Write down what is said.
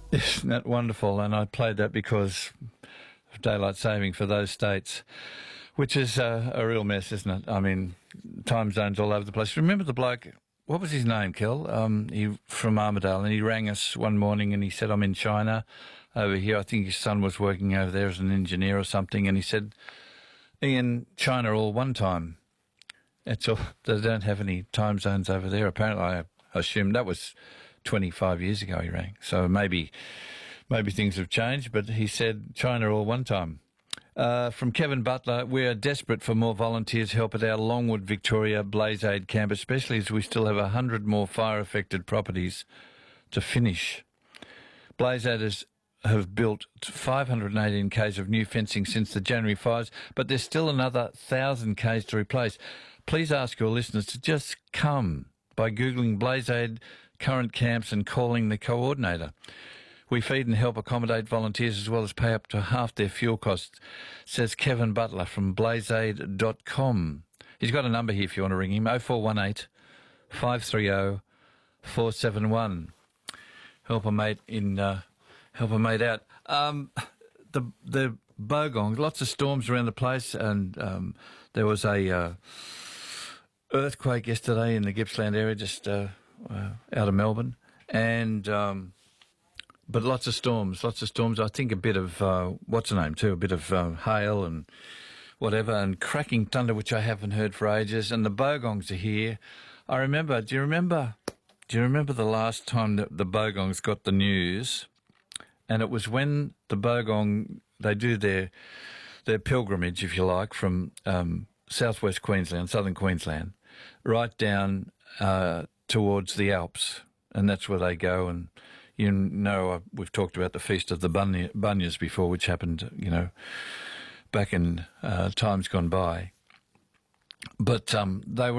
Isn't that wonderful? And I played that because of daylight saving for those states, which is a real mess, isn't it? I mean, time zones all over the place. Remember the bloke, what was his name, Kel? He from Armidale, and he rang us one morning and he said, I'm in China over here. I think his son was working over there as an engineer or something, and he said, Ian, China all one time. It's all, they don't have any time zones over there. Apparently, I assume that was 25 years ago he rang. So maybe things have changed, but he said China all one time. From Kevin Butler, we are desperate for more volunteers to help at our Longwood, Victoria Blaze Aid camp, especially as we still have 100 more fire-affected properties to finish. Blaze Aiders have built 518 k's of new fencing since the January fires, but there's still another 1,000 k's to replace. Please ask your listeners to just come by Googling Blaze Aid current camps and calling the coordinator. We feed and help accommodate volunteers as well as pay up to half their fuel costs, says Kevin Butler from blazeaid.com. He's got a number here if you want to ring him, 0418 530 471. Help a mate out. The Bogongs, lots of storms around the place, and there was a earthquake yesterday in the Gippsland area, just out of Melbourne, and but lots of storms. I think a bit of what's the name too, a bit of hail and whatever, and cracking thunder, which I haven't heard for ages. And the Bogongs are here. I remember. Do you remember the last time that the Bogongs got the news? And it was when the Bogong, they do their pilgrimage, if you like, from southwest Queensland, southern Queensland, right down towards the Alps. And that's where they go. And, you know, we've talked about the Feast of the Bunyas before, which happened, you know, back in times gone by. But they were